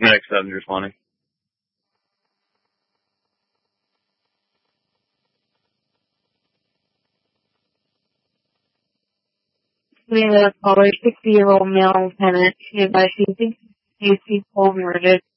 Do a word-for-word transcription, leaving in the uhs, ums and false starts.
Medic seven responding. We have a caller, sixty-year-old male lieutenant. He advised he thinks he's full murdered.